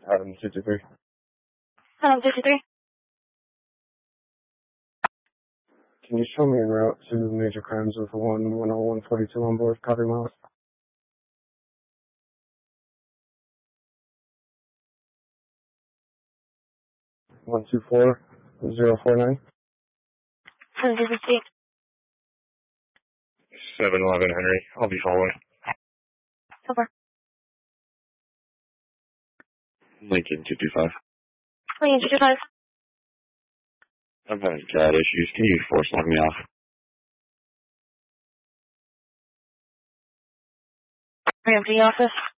Adam 53. Adam 53. Can you show me en route to major crimes with 10142 on board? Copy, Miles. One two four 049. 753. 711 Henry. I'll be following. So far. Lincoln 225. Lincoln 225. I'm having CAD issues. Can you force log me off? Bring up to the office.